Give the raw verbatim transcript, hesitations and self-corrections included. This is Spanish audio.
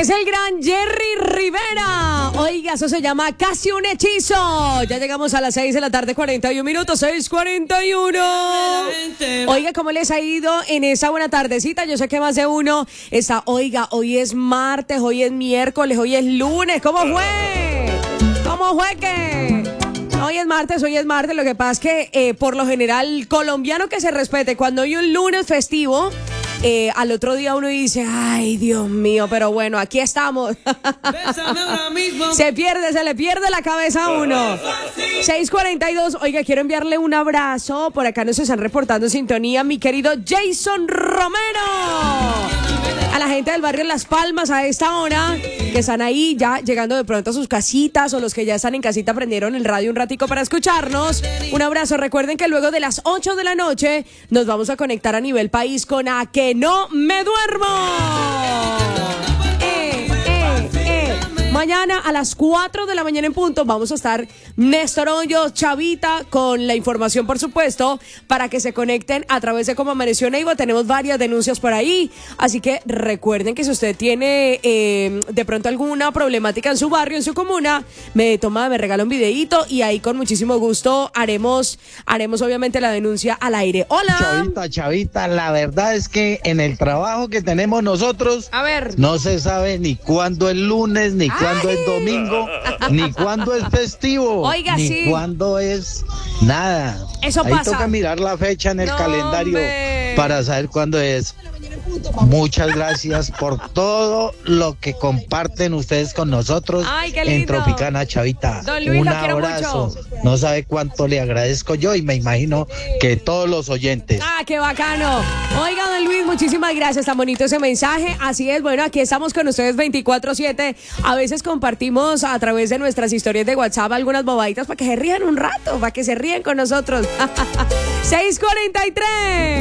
Es el gran Jerry Rivera. Oiga, eso se llama Casi un Hechizo. Ya llegamos a las seis de la tarde, cuarenta y un minutos, seis cuarenta y uno. Oiga, ¿cómo les ha ido en esa buena tardecita? Yo sé que más de uno está, oiga, hoy es martes, hoy es miércoles, hoy es lunes. ¿Cómo fue? ¿Cómo fue que? Hoy es martes, hoy es martes. Lo que pasa es que eh, por lo general, colombiano que se respete, cuando hay un lunes festivo, Eh, al otro día uno dice, ay, Dios mío, pero bueno, aquí estamos. Se pierde, se le pierde la cabeza a uno. seis cuarenta y dos, oiga, quiero enviarle un abrazo. Por acá nos están reportando sintonía mi querido Jason Romero. A la gente del barrio Las Palmas a esta hora, que están ahí ya llegando de pronto a sus casitas, o los que ya están en casita prendieron el radio un ratico para escucharnos. Un abrazo. Recuerden que luego de las ocho de la noche nos vamos a conectar a nivel país con A Que No Me Duermo. Eh, eh, eh. Mañana a las cuatro de la mañana en punto vamos a estar Néstor Hoyos, Chavita, con la información, por supuesto, para que se conecten a través de Cómo Amaneció Neiva. Tenemos varias denuncias por ahí, así que recuerden que si usted tiene eh, de pronto alguna problemática en su barrio, en su comuna, me toma, me regala un videíto y ahí con muchísimo gusto haremos, haremos obviamente la denuncia al aire. Hola. Chavita, Chavita, la verdad es que en el trabajo que tenemos nosotros, a ver, no se sabe ni cuándo es lunes, ni cuándo es domingo, ni cuándo es festivo, oiga, ni sí, cuándo es nada. Eso Ahí pasa. toca mirar la fecha en el No, calendario hombre. para saber cuándo es. Muchas gracias por todo lo que comparten ustedes con nosotros. Ay, qué en lindo. Tropicana, Chavita. Don Luis, un lo quiero abrazo. mucho. No sabe cuánto le agradezco yo y me imagino que todos los oyentes. Ah, qué bacano. Oiga, don Luis, muchísimas gracias. Tan bonito ese mensaje. Así es, bueno, aquí estamos con ustedes veinticuatro siete. A veces compartimos a través de nuestras historias de WhatsApp algunas bobaditas para que se rían un rato, para que se rían con nosotros. seis cuarenta y tres.